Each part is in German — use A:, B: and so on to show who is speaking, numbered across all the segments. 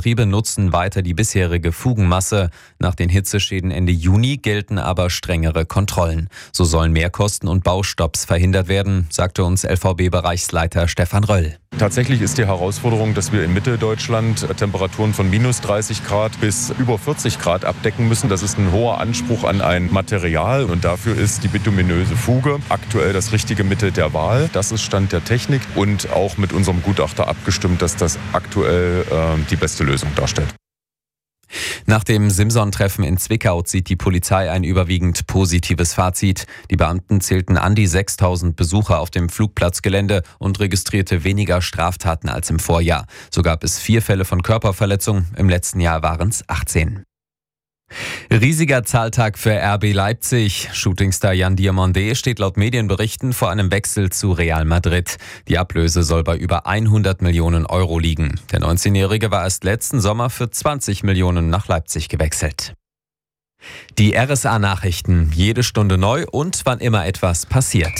A: Betriebe nutzen weiter die bisherige Fugenmasse. Nach den Hitzeschäden Ende Juni gelten aber strengere Kontrollen. So sollen Mehrkosten und Baustopps verhindert werden, sagte uns LVB-Bereichsleiter Stefan Röll.
B: Tatsächlich ist die Herausforderung, dass wir in Mitteldeutschland Temperaturen von minus 30 Grad bis über 40 Grad abdecken müssen. Das ist ein hoher Anspruch an ein Material und dafür ist die bituminöse Fuge aktuell das richtige Mittel der Wahl. Das ist Stand der Technik und auch mit unserem Gutachter abgestimmt, dass das aktuell die beste Lösung darstellt.
A: Nach dem Simson-Treffen in Zwickau zieht die Polizei ein überwiegend positives Fazit. Die Beamten zählten an die 6.000 Besucher auf dem Flugplatzgelände und registrierte weniger Straftaten als im Vorjahr. So gab es 4 Fälle von Körperverletzung, im letzten Jahr waren es 18. Riesiger Zahltag für RB Leipzig. Shootingstar Jan Diomandé steht laut Medienberichten vor einem Wechsel zu Real Madrid. Die Ablöse soll bei über 100 Millionen Euro liegen. Der 19-Jährige war erst letzten Sommer für 20 Millionen nach Leipzig gewechselt. Die RSA-Nachrichten, jede Stunde neu und wann immer etwas passiert.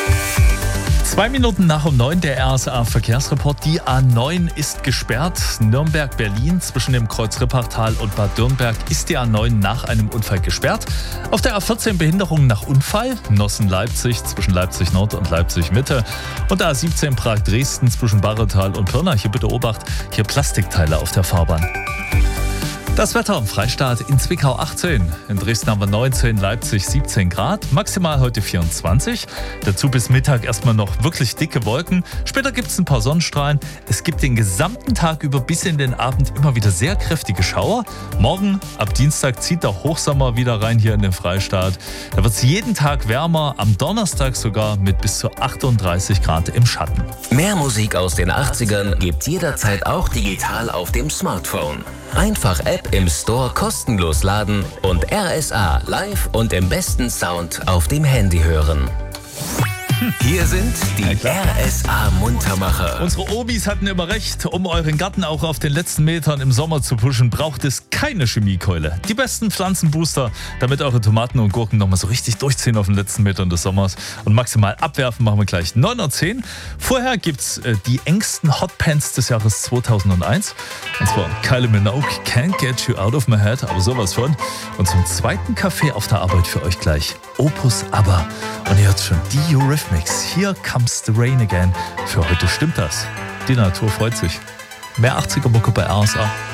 C: 2 Minuten nach um 9 der RSA-Verkehrsreport. Die A9 ist gesperrt. Nürnberg-Berlin zwischen dem Kreuz Rippachtal und Bad Dürnberg ist die A9 nach einem Unfall gesperrt. Auf der A14 Behinderung nach Unfall. Nossen-Leipzig zwischen Leipzig-Nord und Leipzig-Mitte. Und der A17 Prag-Dresden zwischen Barretal und Pirna. Hier bitte Obacht, hier Plastikteile auf der Fahrbahn. Das Wetter im Freistaat: in Zwickau 18, in Dresden haben wir 19, Leipzig 17 Grad, maximal heute 24. Dazu bis Mittag erstmal noch wirklich dicke Wolken. Später gibt es ein paar Sonnenstrahlen. Es gibt den gesamten Tag über bis in den Abend immer wieder sehr kräftige Schauer. Morgen, ab Dienstag, zieht der Hochsommer wieder rein hier in den Freistaat. Da wird es jeden Tag wärmer, am Donnerstag sogar mit bis zu 38 Grad im Schatten.
D: Mehr Musik aus den 80ern gibt's jederzeit auch digital auf dem Smartphone. Einfach App im Store kostenlos laden und RSA live und im besten Sound auf dem Handy hören. Hier sind die RSA-Muntermacher.
C: Unsere Omis hatten immer recht. Um euren Garten auch auf den letzten Metern im Sommer zu pushen, braucht es keine Chemiekeule. Die besten Pflanzenbooster, damit eure Tomaten und Gurken nochmal so richtig durchziehen auf den letzten Metern des Sommers. Und maximal abwerfen machen wir gleich 9:10 Uhr. Vorher gibt's die engsten Hotpants des Jahres 2001. Und zwar Kylie Minogue, Can't Get You Out of My Head, aber sowas von. Und zum zweiten Kaffee auf der Arbeit für euch gleich Opus ABBA. Und ihr hört schon die Eurythmics. Here Comes the Rain Again. Für heute stimmt das. Die Natur freut sich. Mehr 80er-Mucke bei RSA.